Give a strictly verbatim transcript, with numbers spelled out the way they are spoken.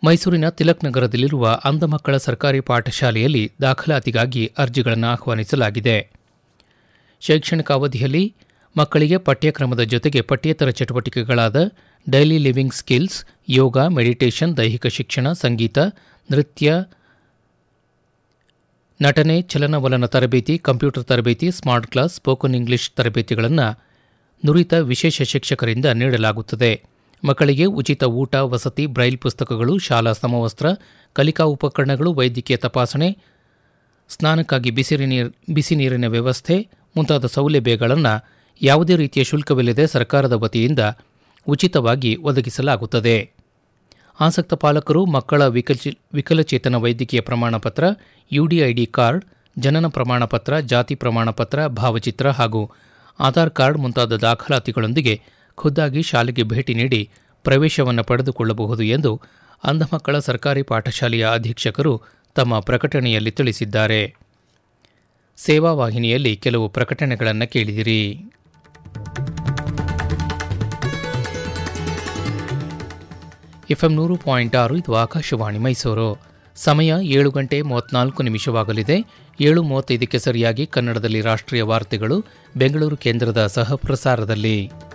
ಮೈಸೂರಿನ ತಿಲಕ್ ನಗರದಲ್ಲಿರುವ ಅಂಧ ಮಕ್ಕಳ ಸರ್ಕಾರಿ ಪಾಠಶಾಲೆಯಲ್ಲಿ ದಾಖಲಾತಿಗಾಗಿ ಅರ್ಜಿಗಳನ್ನು ಆಹ್ವಾನಿಸಲಾಗಿದೆ. ಶೈಕ್ಷಣಿಕ ಅವಧಿಯಲ್ಲಿ ಮಕ್ಕಳಿಗೆ ಪಠ್ಯಕ್ರಮದ ಜೊತೆಗೆ ಪಠ್ಯೇತರ ಚಟುವಟಿಕೆಗಳಾದ ಡೈಲಿ ಲಿವಿಂಗ್ ಸ್ಕಿಲ್ಸ್, ಯೋಗ, ಮೆಡಿಟೇಷನ್, ದೈಹಿಕ ಶಿಕ್ಷಣ, ಸಂಗೀತ, ನೃತ್ಯ, ನಟನೆ, ಚಲನವಲನ ತರಬೇತಿ, ಕಂಪ್ಯೂಟರ್ ತರಬೇತಿ, ಸ್ಮಾರ್ಟ್ ಕ್ಲಾಸ್, ಸ್ಪೋಕನ್ ಇಂಗ್ಲಿಷ್ ತರಬೇತಿಗಳನ್ನು ನುರಿತ ವಿಶೇಷ ಶಿಕ್ಷಕರಿಂದ ನೀಡಲಾಗುತ್ತದೆ. ಮಕ್ಕಳಿಗೆ ಉಚಿತ ಊಟ, ವಸತಿ, ಬ್ರೈಲ್ ಪುಸ್ತಕಗಳು, ಶಾಲಾ ಸಮವಸ್ತ್ರ, ಕಲಿಕಾ ಉಪಕರಣಗಳು, ವೈದ್ಯಕೀಯ ತಪಾಸಣೆ, ಸ್ನಾನಕ್ಕಾಗಿ ಬಿಸಿ ನೀರು ಬಿಸಿ ನೀರಿನ ವ್ಯವಸ್ಥೆ ಮುಂತಾದ ಸೌಲಭ್ಯಗಳನ್ನು ಯಾವುದೇ ರೀತಿಯ ಶುಲ್ಕವಿಲ್ಲದೆ ಸರ್ಕಾರದ ವತಿಯಿಂದ ಉಚಿತವಾಗಿ ಒದಗಿಸಲಾಗುತ್ತದೆ. ಆಸಕ್ತ ಪಾಲಕರು ಮಕ್ಕಳ ವಿಕಲ ವಿಕಲಚೇತನ ವೈದ್ಯಕೀಯ ಪ್ರಮಾಣಪತ್ರ, ಯುಡಿಐಡಿ ಕಾರ್ಡ್, ಜನನ ಪ್ರಮಾಣಪತ್ರ, ಜಾತಿ ಪ್ರಮಾಣಪತ್ರ, ಭಾವಚಿತ್ರ ಹಾಗೂ ಆಧಾರ್ ಕಾರ್ಡ್ ಮುಂತಾದ ದಾಖಲಾತಿಗಳೊಂದಿಗೆ ಖುದ್ದಾಗಿ ಶಾಲೆಗೆ ಭೇಟಿ ನೀಡಿ ಪ್ರವೇಶವನ್ನು ಪಡೆದುಕೊಳ್ಳಬಹುದು ಎಂದು ಅಂಧ ಮಕ್ಕಳ ಸರ್ಕಾರಿ ಪಾಠಶಾಲೆಯ ಅಧೀಕ್ಷಕರು ತಮ್ಮ ಪ್ರಕಟಣೆಯಲ್ಲಿ ತಿಳಿಸಿದ್ದಾರೆ. ಸೇವಾ ವಾಹಿನಿಯಲ್ಲಿ ಕೆಲವು ಪ್ರಕಟಣೆಗಳನ್ನು ಕೇಳಿದಿರಿ. ಎಫ್ಎಂ ನೂರು ಪಾಯಿಂಟ್ ಆರು ಇದು ಆಕಾಶವಾಣಿ ಮೈಸೂರು. ಸಮಯ ಏಳು ಗಂಟೆ ಮೂವತ್ನಾಲ್ಕು ನಿಮಿಷವಾಗಲಿದೆ. ಏಳು ಮೂವತ್ತೈದಕ್ಕೆ ಸರಿಯಾಗಿ ಕನ್ನಡದಲ್ಲಿ ರಾಷ್ಟ್ರೀಯ ವಾರ್ತೆಗಳು ಬೆಂಗಳೂರು ಕೇಂದ್ರದ ಸಹ ಪ್ರಸಾರದಲ್ಲಿ.